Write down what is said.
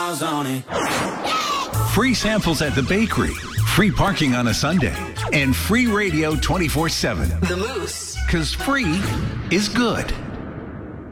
miles on it. Free samples at the bakery, free parking on a Sunday, and free radio 24/7. The Moose. 'Cause free is good.